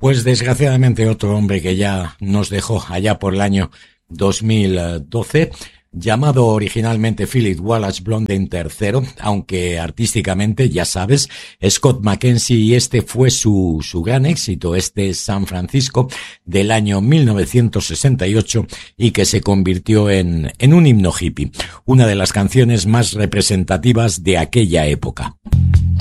Pues desgraciadamente otro hombre que ya nos dejó allá por el año 2012, llamado originalmente Philip Wallace Blondin III, aunque artísticamente, ya sabes, Scott McKenzie, y este fue su gran éxito, este San Francisco del año 1968, y que se convirtió en un himno hippie, una de las canciones más representativas de aquella época.